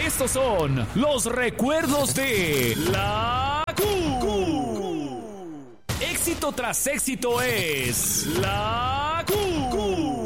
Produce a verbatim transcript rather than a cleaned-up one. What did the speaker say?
Estos son los recuerdos de la Q. Éxito tras éxito es la Q.